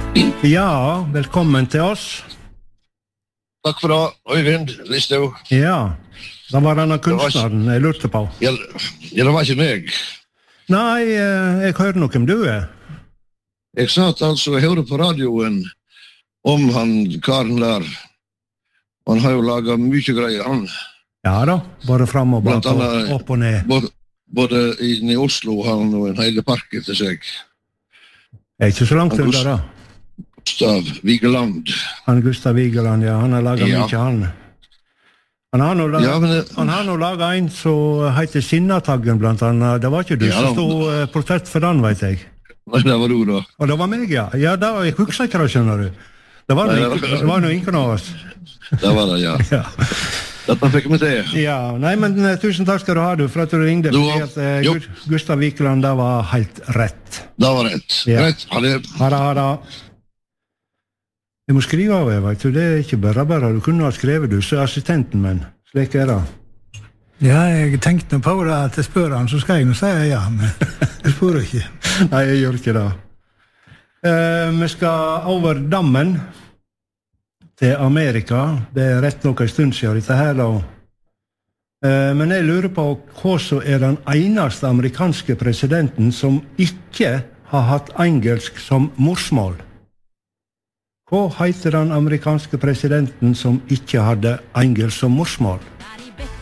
Ja, velkommen til oss. Takk for det, Øyvind Listhaug. Ja, da var denne kunstneren jeg lurte på. Ja, det var ikke meg. Nei, jeg hører noe om du er. Jeg satt altså og hørte på radioen om han karen der. Han har jo laget mye greier, han. Ja da, bare frem og bak og opp og ned. Både i Oslo har han en hele park etter seg. Det er ikke så langt under da. Gustav Vigeland. Han Gustav Vigeland, ja, han har laget mye han. Han har nå laget en som heter Sinnataggen blant annet. Det var ikke du som stod portrett for den, vet jeg. Nei, det var du da. Og det var meg, ja. Ja, jeg husker ikke det, skjønner du. Det var noe ingen av oss. Det var det, ja. Ja. Dette fikk vi til. Ja, nei, men tusen takk skal du ha, for at du ringte. Gustav Vigeland, det var helt rett. Det var rett. Ja. Rett, ha det. Ha det. Jeg må skrive av, vet du. Det er ikke bare. Du kunne ha skrevet, du, så assistenten min. Slik er det. Ja, jeg tenkte på det at jeg spør han, så skal jeg nå si ja, men jeg spør ikke. Nei, jeg gjør ikke det. Vi skal over dammen til Amerika. Det er rett nok en stund siden dette her, da. Men jeg lurer på hva som er den eneste amerikanske presidenten som ikke har hatt engelsk som morsmål. Hva heter den amerikanske presidenten som ikke hadde engelsk som morsmål?